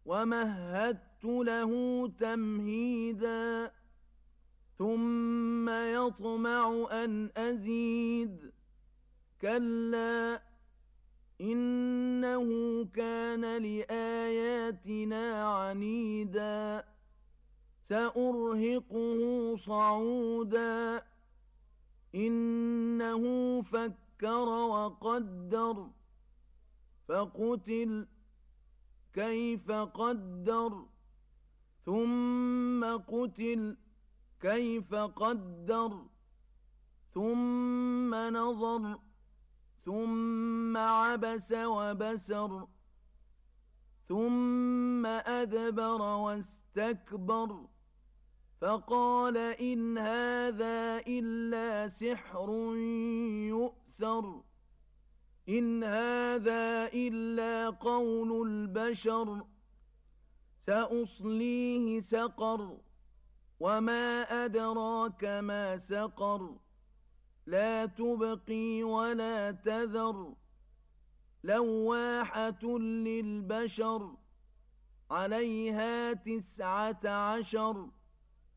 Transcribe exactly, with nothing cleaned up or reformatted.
ومهدت له تمهيدا ثم يطمع أن أزيد كلا إنه كان لآياتنا عنيدا سأرهقه صعودا إنه فكر وقدر فقتل كيف قدر ثم قتل كيف قدر ثم نظر ثم عبس وبسر ثم أدبر واستكبر فقال إن هذا إلا سحر يؤثر إن هذا إلا قول البشر سأصليه سقر وما أدراك ما سقر لا تبقي ولا تذر لواحة للبشر عليها تسعة عشر